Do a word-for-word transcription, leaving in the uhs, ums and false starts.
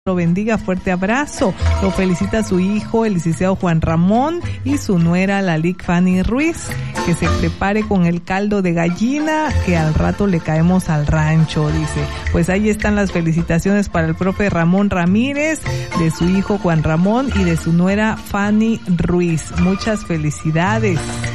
lo bendiga, fuerte abrazo. Lo felicita su hijo, el licenciado Juan Ramón, y su nuera, la Lic Fanny Ruiz. Que se prepare con el caldo de gallina, que al rato le caemos al rancho, dice. Pues ahí están las felicitaciones para el profe Ramón Ramírez, de su hijo Juan Ramón y de su nuera Fanny Ruiz. Muchas felicidades.